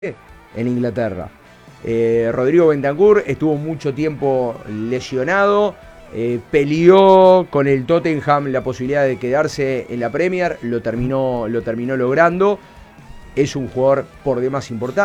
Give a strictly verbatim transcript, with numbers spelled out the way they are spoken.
en Inglaterra. Eh, Rodrigo Bentancur estuvo mucho tiempo lesionado, eh, peleó con el Tottenham la posibilidad de quedarse en la Premier, lo terminó, lo terminó logrando. Es un jugador por demás importante.